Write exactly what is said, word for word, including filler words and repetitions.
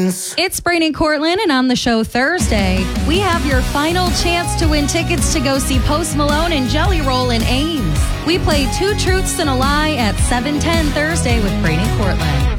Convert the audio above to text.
friends. It's Brainy Cortland, and on the show Thursday, we have your final chance to win tickets to go see Post Malone and Jelly Roll in Ames. We play Two Truths and a Lie at seven ten Thursday with Brainy Cortland.